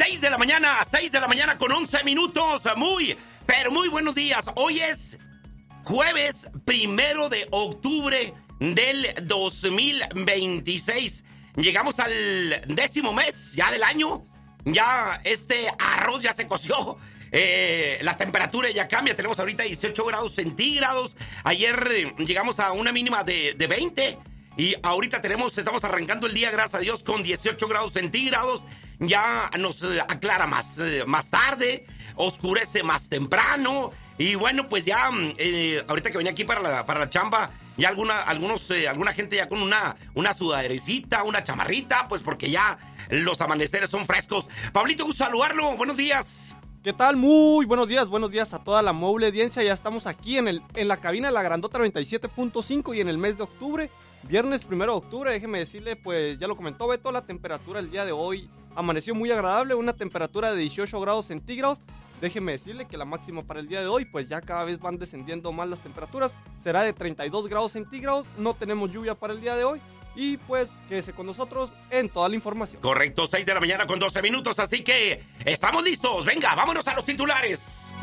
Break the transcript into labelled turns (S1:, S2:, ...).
S1: 6 de la mañana con 11 minutos. Pero muy buenos días. Hoy es jueves 1 de octubre del 2026. Llegamos al 10º mes ya del año. Ya este arroz ya se coció. La temperatura ya cambia. Tenemos ahorita 18 grados centígrados. Ayer llegamos a una mínima de 20. Y ahorita estamos arrancando el día, gracias a Dios, con 18 grados centígrados. Ya nos aclara más tarde, oscurece más temprano. Y bueno, pues ya, ahorita que venía aquí para la chamba, ya alguna gente ya con una sudaderecita, una chamarrita, pues porque ya los amaneceres son frescos. Pablito, gusto saludarlo, buenos días.
S2: ¿Qué tal? Muy buenos días a toda la amable audiencia. Ya estamos aquí en la cabina de la Grandota 97.5 y en el mes de octubre, viernes 1 de octubre, déjeme decirle, pues ya lo comentó Beto, la temperatura el día de hoy amaneció muy agradable, una temperatura de 18 grados centígrados. Déjeme decirle que la máxima para el día de hoy, pues ya cada vez van descendiendo más las temperaturas, será de 32 grados centígrados, no tenemos lluvia para el día de hoy. Y pues, quédese con nosotros en toda la información.
S1: Correcto, 6 de la mañana con 12 minutos, así que estamos listos. Venga, vámonos a los titulares.